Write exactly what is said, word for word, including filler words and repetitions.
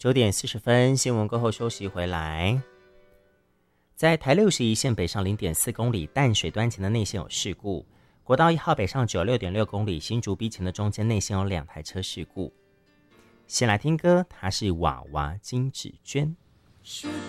九点四十分，新闻过后休息回来。在台六十一线北上零点四公里淡水端前的内线有事故，国道一号北上九六点六公里新竹逼前的中间内线有两台车事故。先来听歌，它是娃娃金芷娟。 说